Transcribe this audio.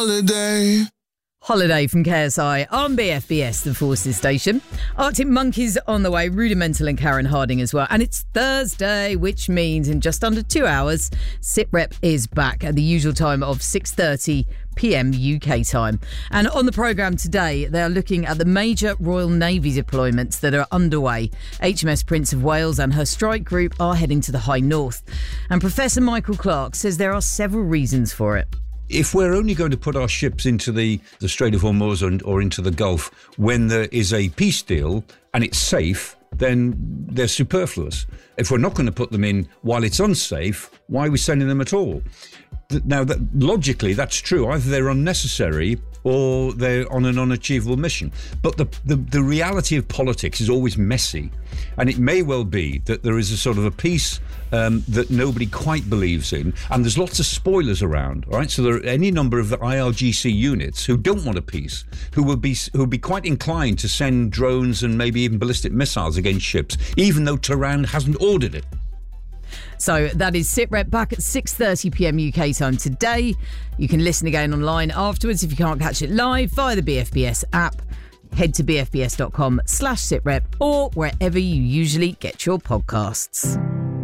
holiday. Holiday from KSI on BFBS, the Forces station. Arctic Monkeys on the way, Rudimental and Karen Harding as well. And it's Thursday, which means in just under 2 hours, SITREP is back at the usual time of 6:30 p.m. UK time. And on the programme today, they are looking at the major Royal Navy deployments that are underway. HMS Prince of Wales and her strike group are heading to the High North. And Professor Michael Clark says there are several reasons for it. If we're only going to put our ships into the Strait of Hormuz or into the Gulf when there is a peace deal and it's safe, then they're superfluous. If we're not going to put them in while it's unsafe, why are we sending them at all? Now, logically, that's true. Either they're unnecessary or they're on an unachievable mission. But the reality of politics is always messy. And it may well be that there is a sort of a peace that nobody quite believes in. And there's lots of spoilers around, all right? So there are any number of the IRGC units who don't want a peace, who will be quite inclined to send drones and maybe even ballistic missiles against ships, even though Tehran hasn't ordered it. So that is SITREP back at 6:30 p.m. UK time today. You can listen again online afterwards if you can't catch it live via the BFBS app. Head to bfbs.com/SITREP or wherever you usually get your podcasts.